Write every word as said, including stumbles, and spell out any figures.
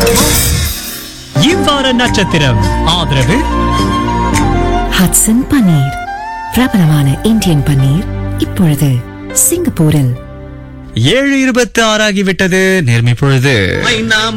இவ்வார நட்சத்திரம் ஆதரவு ஹட்சன் பன்னீர், பிரபலமான இந்தியன் பன்னீர், இப்பொழுது சிங்கப்பூரில். ஏழு இருபத்தி ஆறாகிவிட்டது. நேர்மை பொழுது